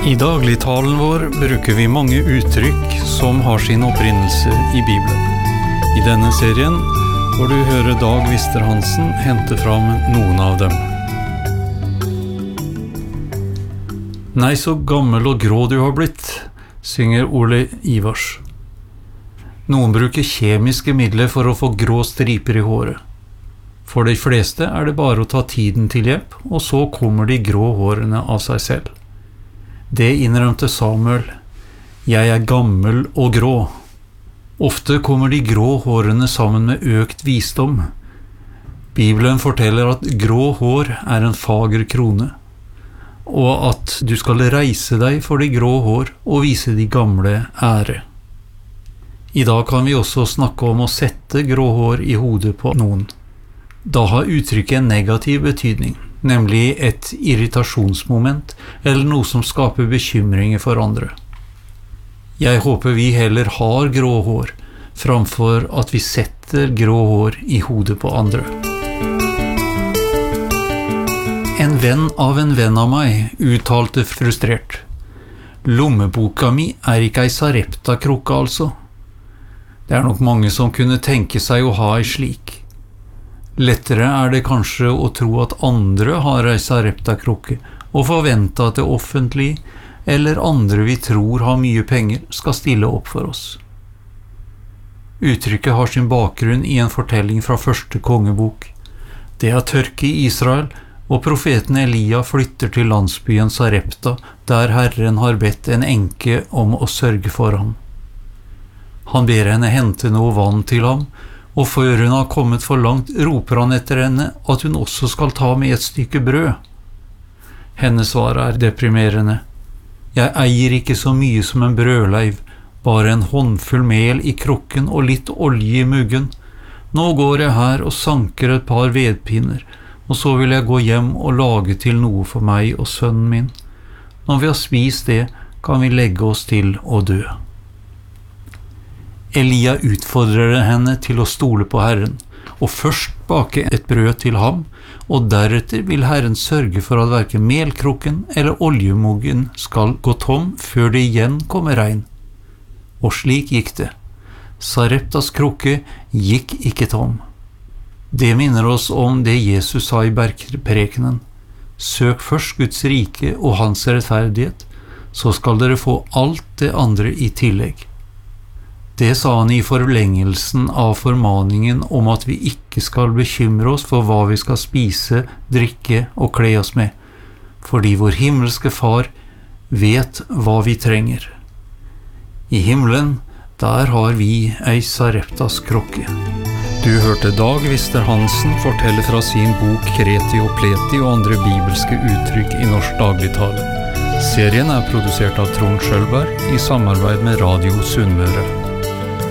I dagligtalen vår bruker vi mange uttrykk som har sin opprinnelse i Bibelen. I denne serien får du høre Dag Wister Hansen hente fram noen av dem. Nei, så gammel og grå du har blitt, synger Ole Ivars. Noen bruker kjemiske midler for å få grå striper i håret. For de fleste er det bare å ta tiden til hjelp, og så kommer de grå hårene av seg selv. Det innrømte Samuel. Jeg er gammel og grå. Ofte kommer de grå hårene sammen med økt visdom. Bibelen forteller at grå hår er en fager krone, og at du skal reise deg for de grå hår og vise de gamle ære. I dag kan vi også snakke om å sette grå hår i hodet på noen. Da har uttrykket en negativ betydning, nemlig et irritasjonsmoment eller noe som skaper bekymringer for andre. Jeg håper vi heller har grå hår, framfor at vi setter grå hår i hodet på andre. En venn av meg uttalte frustrert. Lommeboka mi er ikke ei Sarepta-krukke altså. Det er nok mange som kunne tenke seg å ha ei slik. Lettere er det kanskje å tro at andre har ei Sarepta-krukke og forvente at det offentlige eller andre vi tror har mye penger skal stille opp for oss. Uttrykket har sin bakgrunn i en fortelling fra første kongebok. Det er tørke i Israel, og profeten Elia flytter til landsbyen Sarepta, der Herren har bedt en enke om å sørge for ham. Han ber henne hente noe vann til ham, og før hun har kommet for langt, roper han etter henne at hun også skal ta med et stykke brød. Hennes svar er deprimerende. Jeg eier ikke så mye som en brødleiv, bare en håndfull mel i krukken og litt olje i muggen. Nå går jeg her og sanker et par vedpinner, og så vil jeg gå hjem og lage til noe for meg og sønnen min. Når vi har spist det, kan vi legge oss til å dø. Elia utfordrer henne til å stole på Herren, og først bake et brød til ham, og deretter vil Herren sørge for at hverken melkrukken eller oljemuggen skal gå tom før det igjen kommer regn. Og slik gikk det. Sareptas krukke gikk ikke tom. Det minner oss om det Jesus sa i bergprekenen. Søk først Guds rike og hans rettferdighet, så skal dere få alt det andre i tillegg. Det sa han i forlengelsen av formaningen om at vi ikke skal bekymre oss for hva vi skal spise, drikke og kle oss med, fordi vår himmelske Far vet hva vi trenger. I himmelen, der har vi ei Sareptas krukke. Du hørte Dag Wister Hansen fortelle fra sin bok Kreti og Pleti og andre bibelske uttrykk i norsk dagligtale. Serien er produsert av Trond Skjølberg i samarbeid med Radio Sunnmøre.